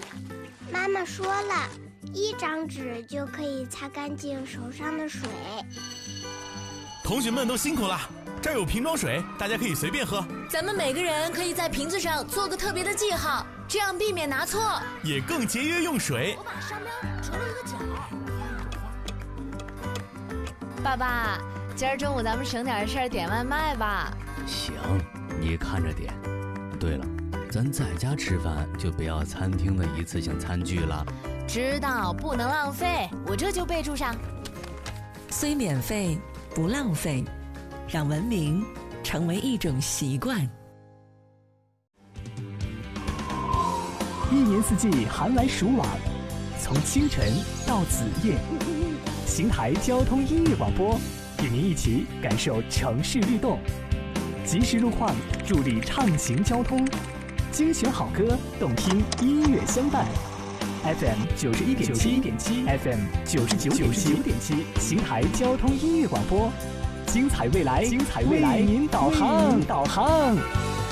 妈妈说了，1张纸就可以擦干净手上的水。 同学们都辛苦了，这儿有瓶装水，大家可以随便喝。 咱们每个人可以在瓶子上做个特别的记号，这样避免拿错， 也更节约用水。 我把商标折了一个角。爸爸，今儿中午咱们省点事儿点外卖吧。 行，你看着点。对了，咱在家吃饭就不要餐厅的一次性餐具了。 知道，不能浪费，我这就备注上。 虽免费，不浪费，让文明成为一种习惯。 一年四季寒来暑往，从清晨到子夜，邢台交通音乐广播与您一起感受城市律动，及时路况助力畅行交通，精选好歌，动听音乐相伴。FM 91.7 FM 99.7，邢台交通音乐广播，精彩未来，为您导航。